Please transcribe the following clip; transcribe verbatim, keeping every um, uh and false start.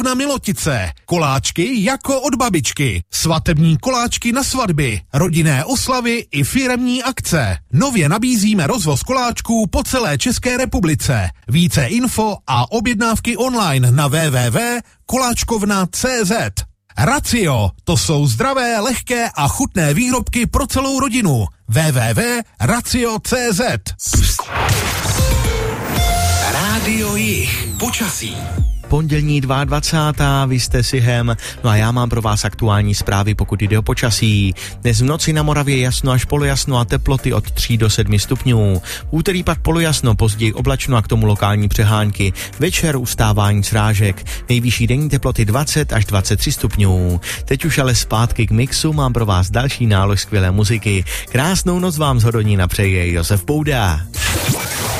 na Milotice, koláčky jako od babičky, svatební koláčky na svatby, rodinné oslavy i firemní akce. Nově nabízíme rozvoz koláčků po celé České republice. Více info a objednávky online na w w w tečka koláčkovna tečka c z. Racio, to jsou zdravé, lehké a chutné výrobky pro celou rodinu. w w w tečka racio tečka c z. Rádio Jich. Počasí. Pondělní dvacátého druhého vy jste si hem, no a já mám pro vás aktuální zprávy, pokud jde o počasí. Dnes v noci na Moravě jasno až polojasno a teploty od tří do sedmi stupňů. V úterý pak polojasno, později oblačno a k tomu lokální přehánky. Večer ustávání srážek. Nejvyšší denní teploty dvacet až dvacet tři stupňů. Teď už ale zpátky k mixu, mám pro vás další nálož skvělé muziky. Krásnou noc vám z Hodonína přeje Josef Bouda.